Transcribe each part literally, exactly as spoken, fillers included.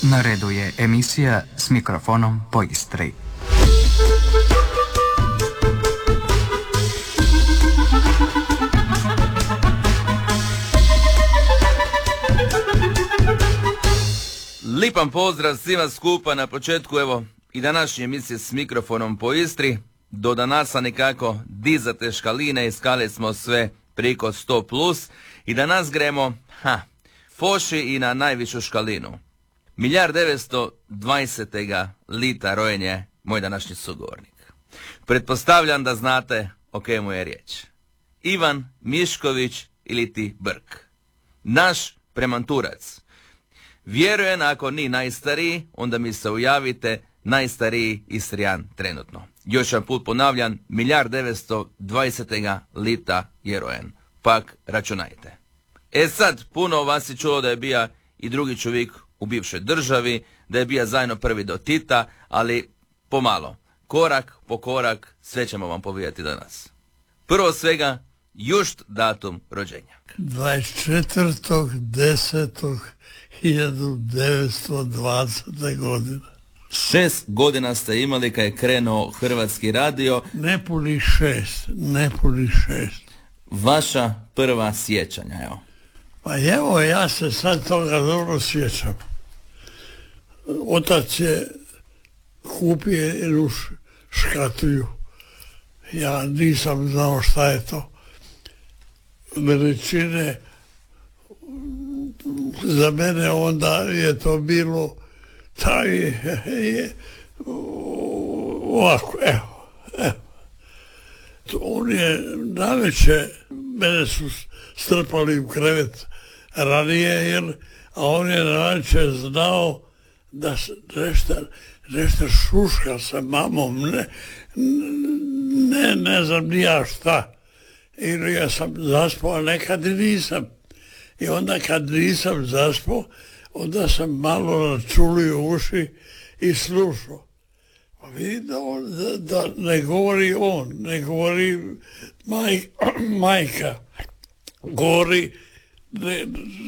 Na redu je emisija S mikrofonom po Istri. Lipan pozdrav svima skupa na početku, evo, i današnje emisije S mikrofonom po Istri. Do danasa nekako dizate škaline i skale smo sve priko sto plus i danas gremo, ha, foši i na najvišu škalinu. Milijard devetsto dvadesetega lita rojen je moj današnji sugovornik. Pretpostavljam da znate o kemu je riječ. Ivan Mišković ili ti Brk. Naš premanturac. Vjerujem ako ni najstariji, onda mi se ujavite najstariji Istrijan trenutno. Još jedan put ponavljam, milijard devetsto dvadesetega lita je rojen. Pak računajte. E sad, puno vas je čulo da je bija i drugi čovjek u bivšoj državi, da je bija zajedno prvi do Tita, ali pomalo, korak po korak, sve ćemo vam povijati danas. Prvo svega, just datum rođenja. dvadeset četvrtog desetog hiljadu devetsto dvadesete godine. Šest godina ste imali kad je krenuo Hrvatski radio. Ne puni šest, ne puni šest. Vaša prva sjećanja, evo. Pa evo, ja se sad toga dobro sjećam. Otac je kupio jednu škatulju. Ja nisam znao šta je to. Veličine, za mene onda je to bilo taj je ovako, evo, evo. On je navečer, mene su strpali u krevet ranije, jer, a on je navečer znao da se nešto, nešto šuška sa mamom, ne, ne, ne znam ni ja šta. Ili ja sam zaspao, a nekad i nisam. I onda kad nisam zaspao, onda sam malo načulio uši i slušao. Pa vidim da, on, da, da ne govori on, ne govori maj, majka, govori ne,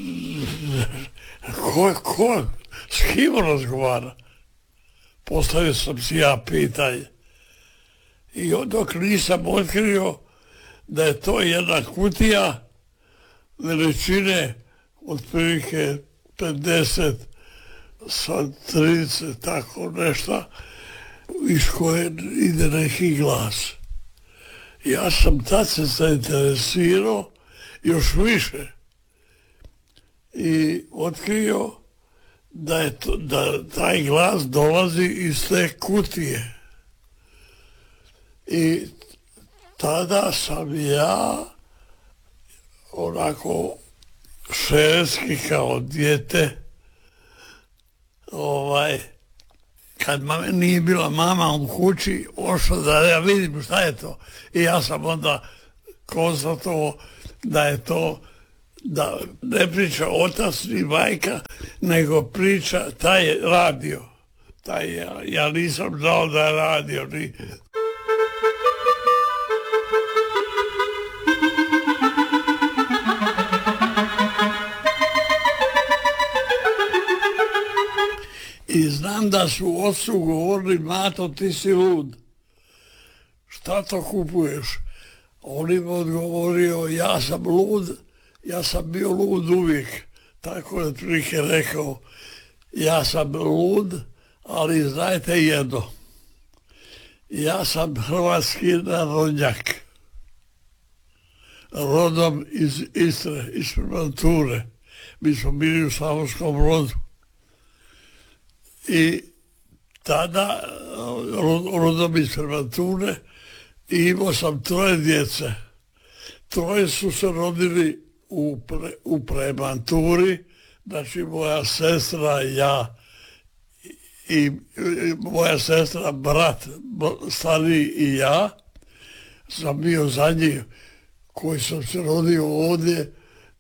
ko, ko, s kim razgovara. Postavio sam si ja pitanje. I dok nisam otkrio da je to jedna kutija veličine otprilike pedeset sa trideset, tako nešto, iz koje ide neki glas. Ja sam tad se zainteresirao još više i otkrio da, je to, da taj glas dolazi iz te kutije. I tada sam ja onako šeretski kao dijete, ovaj, kad mame nije bila mama u kući, ošao da ja vidim šta je to. I ja sam onda konstatovao da je to, da ne priča otac ni majka, nego priča taj radio. Taj, ja, ja nisam znao da je radio ni... I znam da su ocu govorili, Mato, ti si lud. Šta to kupuješ? On im odgovorio, ja sam lud, ja sam bio lud uvijek. Tako je otprilike rekao, ja sam lud, ali znajte jedno. Ja sam hrvatski narodnjak. Rodom iz Istre, iz Premanture. Mi smo bili u Slavonskom Brodu. I tada, rodom iz Premanture, i imao sam troje djece. Troje su se rodili u, pre, u Premanturi, znači moja sestra, ja i, i moja sestra, brat, stariji i ja, sam bio zadnji koji sam se rodio ovdje.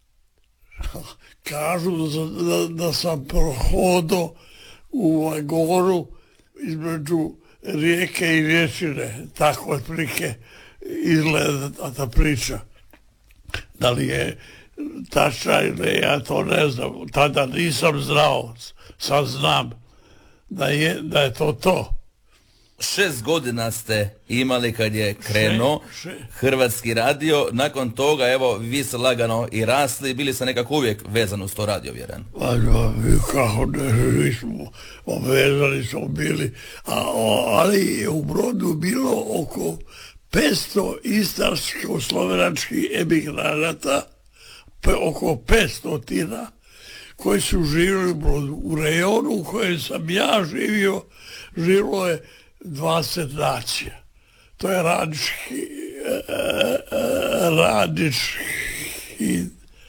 Kažu da, da, da sam prohodao u goru između rijeke i riječine, tako otprilike izgleda ta priča. Da li je tačna ili ja to ne znam. Tada nisam znao, sad znam da je, da je to to. Šest godina ste imali kad je krenuo Še, še. Hrvatski radio, nakon toga evo vi ste lagano i rasli, bili ste nekako uvijek vezani uz to radio, vjerujem. Kako ne, nismo vezani smo bili, a, ali je u Brodu bilo oko petsto istarsko-slovenačkih emigranata, pe, oko petsto tina, koji su živjeli u Brodu. U rejonu u kojem sam ja živio, živilo je dvadeset nacija. To je radnički, radnički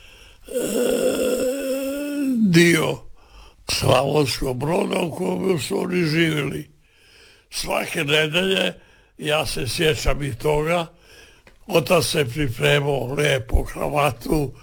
dio Slavonskog Broda u kojem su oni živjeli. Svake nedelje, ja se sjećam i toga, otac se pripremao lijepo kravatu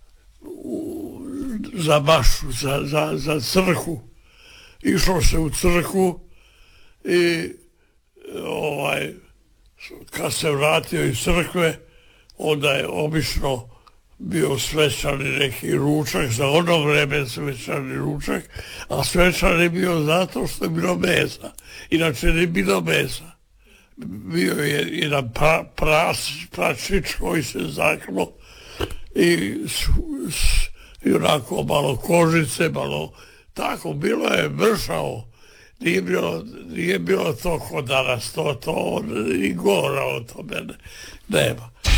za mašu, za, za, za crkvu. Išlo se u crkvu i ovaj, kad se vratio iz crkve, onda je obično bio svečani neki ručak, za ono vreme svečani ručak, a svečan je bio zato što je bilo mesa. Inače nije bilo mesa. Bio je jedan pra, pras, pračić koji se zaklo i, s, s, i onako malo kožice, malo tako, bilo je mršavo. Nije bilo, nije bilo to kod danas, to, to i govora o tome nema.